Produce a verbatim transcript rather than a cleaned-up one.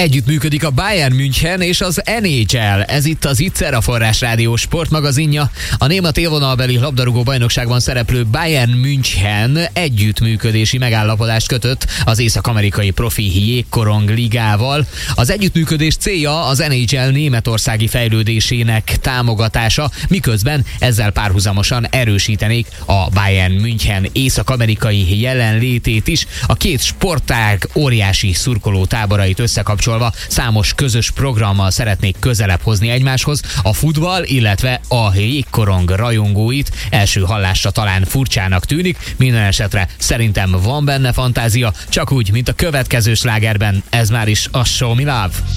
Együttműködik a Bayern München és az en há el. Ez itt az Itzer, a Forrás Rádió sportmagazinja. A német élvonalbeli labdarúgó bajnokságban szereplő Bayern München együttműködési megállapodást kötött az észak-amerikai profi jégkorong ligával. Az együttműködés célja az en há el németországi fejlődésének támogatása, miközben ezzel párhuzamosan erősítenék a Bayern München észak-amerikai jelenlétét is. A két sportág óriási szurkoló táborait összekapcsolva számos közös programmal szeretnék közelebb hozni egymáshoz a futball, illetve a jégkorong rajongóit. Első hallásra talán furcsának tűnik, minden esetre szerintem van benne fantázia, csak úgy, mint a következő slágerben, ez már is a Show Me Love.